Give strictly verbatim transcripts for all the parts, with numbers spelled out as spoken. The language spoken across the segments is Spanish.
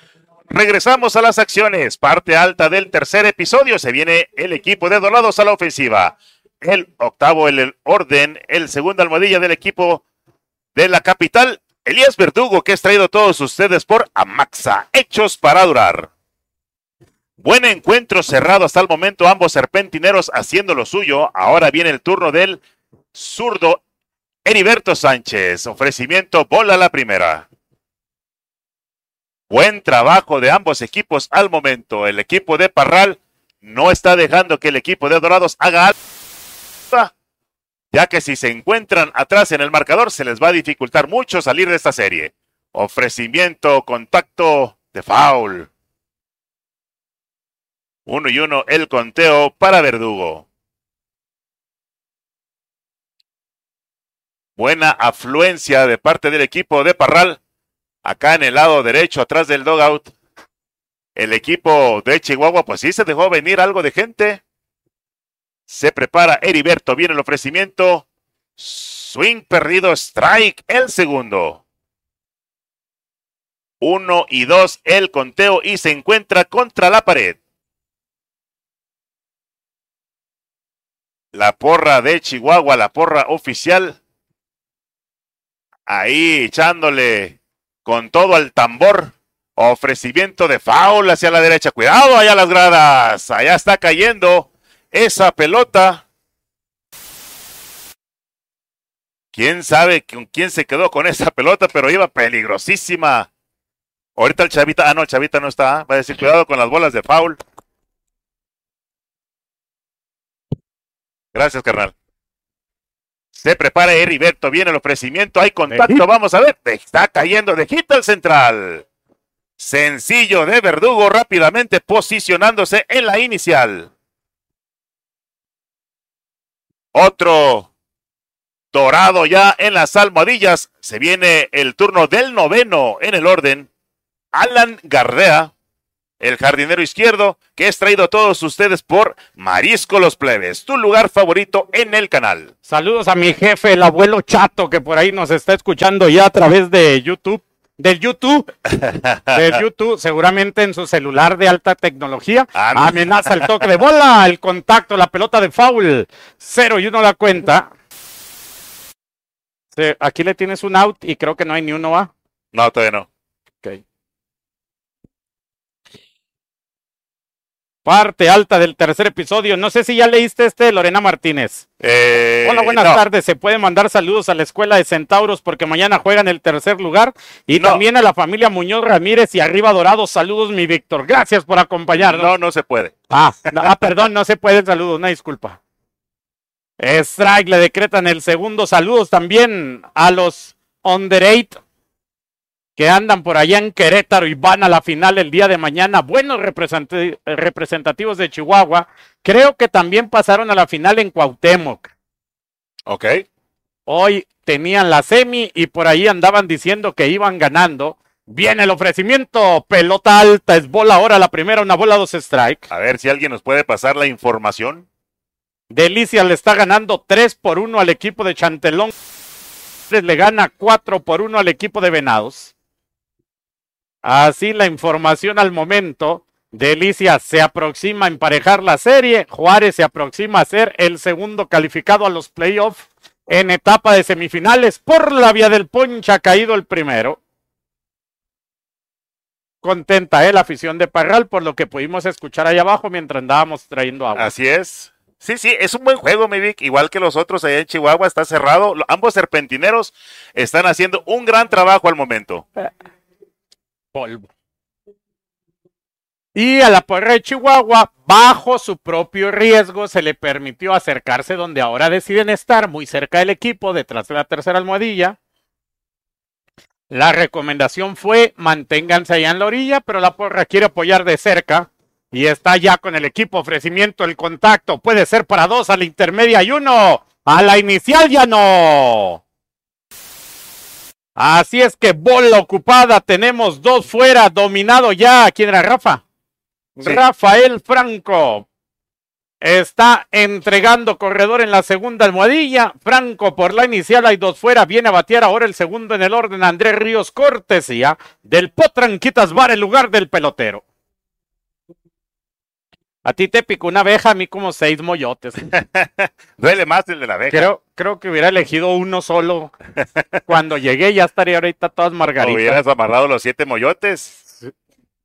Regresamos a las acciones. Parte alta del tercer episodio. Se viene el equipo de Dorados a la ofensiva. El octavo en el orden. El segundo almohadilla del equipo de la capital. Elías Verdugo, que es traído a todos ustedes por Amaxa. Hechos para durar. Buen encuentro cerrado hasta el momento. Ambos serpentineros haciendo lo suyo. Ahora viene el turno del zurdo Heriberto Sánchez. Ofrecimiento, bola a la primera. Buen trabajo de ambos equipos al momento. El equipo de Parral no está dejando que el equipo de Dorados haga algo, ya que si se encuentran atrás en el marcador se les va a dificultar mucho salir de esta serie. Ofrecimiento, contacto de foul. Uno y uno el conteo para Verdugo. Buena afluencia de parte del equipo de Parral. Acá en el lado derecho, atrás del dugout, el equipo de Chihuahua, pues sí se dejó venir algo de gente. Se prepara Heriberto, viene el ofrecimiento. Swing perdido, strike, el segundo. Uno y dos, el conteo y se encuentra contra la pared. La porra de Chihuahua, la porra oficial. Ahí echándole con todo al tambor. Ofrecimiento de foul hacia la derecha. Cuidado allá las gradas. Allá está cayendo esa pelota. Quién sabe con quién se quedó con esa pelota, pero iba peligrosísima. Ahorita el Chavita, ah no, el Chavita no está. Va a decir cuidado con las bolas de foul. Gracias, carnal. Se prepara Heriberto, viene el ofrecimiento, hay contacto, vamos a ver, está cayendo de hit al central. Sencillo de Verdugo, rápidamente posicionándose en la inicial. Otro dorado ya en las almohadillas, se viene el turno del noveno en el orden. Alan Gardea, el jardinero izquierdo, que es traído a todos ustedes por Marisco Los Plebes, tu lugar favorito en el canal. Saludos a mi jefe, el abuelo Chato, que por ahí nos está escuchando ya a través de YouTube, del YouTube, del YouTube, seguramente en su celular de alta tecnología. Ah, amenaza el toque de bola, el contacto, la pelota de foul, cero y uno la cuenta. Sí, aquí le tienes un out y creo que no hay ni uno A. No, todavía no. Ok. Parte alta del tercer episodio. No sé si ya leíste este, Lorena Martínez. Eh, Hola, buenas no. tardes. Se puede mandar saludos a la escuela de Centauros porque mañana juegan el tercer lugar. Y no. también a la familia Muñoz Ramírez y Arriba Dorados. Saludos, mi Víctor. Gracias por acompañarnos. No, no se puede. Ah, no, ah perdón, no se puede. Saludos, una disculpa. Strike, le decretan el segundo. Saludos también a los underage que andan por allá en Querétaro y van a la final el día de mañana. Buenos representativos de Chihuahua. Creo que también pasaron a la final en Cuauhtémoc. Ok. Hoy tenían la semi y por ahí andaban diciendo que iban ganando. Viene el ofrecimiento. Pelota alta, es bola ahora la primera, una bola, dos strike. A ver si alguien nos puede pasar la información. Delicia le está ganando tres por uno al equipo de Chantelón. Le gana cuatro por uno al equipo de Venados. Así la información al momento. Delicia se aproxima a emparejar la serie. Juárez se aproxima a ser el segundo calificado a los playoffs en etapa de semifinales. Por la vía del ponche ha caído el primero. Contenta eh, la afición de Parral por lo que pudimos escuchar ahí abajo mientras andábamos trayendo agua. Así es. Sí, sí, es un buen juego, mi Vic. Igual que los otros allá en Chihuahua, está cerrado. Ambos serpentineros están haciendo un gran trabajo al momento. Polvo. Y a la porra de Chihuahua, bajo su propio riesgo, se le permitió acercarse donde ahora deciden estar, muy cerca del equipo, detrás de la tercera almohadilla. La recomendación fue, manténganse allá en la orilla, pero la porra quiere apoyar de cerca. Y está ya con el equipo, ofrecimiento, el contacto, puede ser para dos, a la intermedia y uno, a la inicial ya no. Así es que bola ocupada, tenemos dos fuera, dominado ya. ¿Quién era Rafa? Sí. Rafael Franco. Está entregando corredor en la segunda almohadilla. Franco por la inicial, hay dos fuera. Viene a batear ahora el segundo en el orden. Andrés Ríos, cortesía del Potranquitas Bar, el lugar del pelotero. A ti te picó una abeja, a mí como seis moyotes. Duele más el de la abeja. Creo, creo que hubiera elegido uno solo. Cuando llegué ya estaría ahorita todas margaritas. Hubieras amarrado los siete moyotes.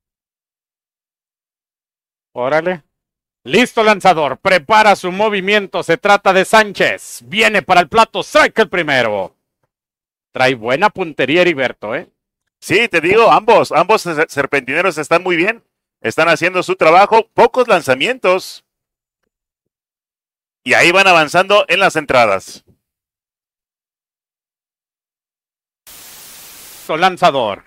Órale. Listo, lanzador. Prepara su movimiento. Se trata de Sánchez. Viene para el plato. Strike el primero. Trae buena puntería Heriberto, ¿eh? Sí, te digo, ambos, ambos serpentineros están muy bien. Están haciendo su trabajo. Pocos lanzamientos. Y ahí van avanzando en las entradas. Listo, lanzador.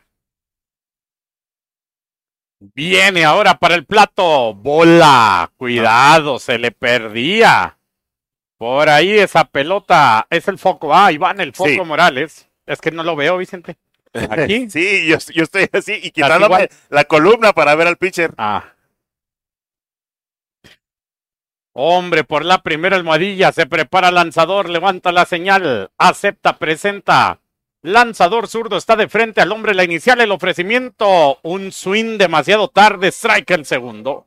Viene ahora para el plato. Bola. Cuidado, se le perdía. Por ahí esa pelota. Es el foco. Ah, Iván, el foco sí. Morales. Es que no lo veo, Vicente. Aquí. Sí, yo, yo estoy así y quitándome la columna para ver al pitcher. Ah. Hombre, por la primera almohadilla. Se prepara lanzador. Levanta la señal. Acepta, presenta. Lanzador zurdo está de frente al hombre. La inicial, el ofrecimiento. Un swing demasiado tarde. Strike el segundo.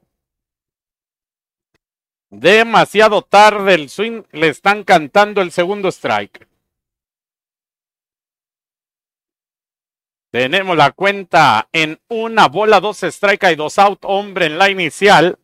Demasiado tarde el swing. Le están cantando el segundo strike. Tenemos la cuenta en una bola, dos strike y dos out. Hombre en la inicial.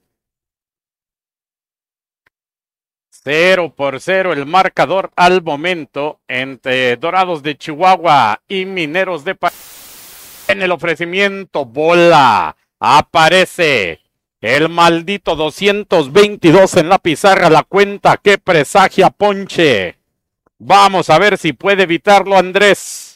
Cero por cero el marcador al momento entre Dorados de Chihuahua y Mineros de París. En el ofrecimiento, bola. Aparece el maldito doscientos veintidós en la pizarra. La cuenta que presagia ponche. Vamos a ver si puede evitarlo Andrés.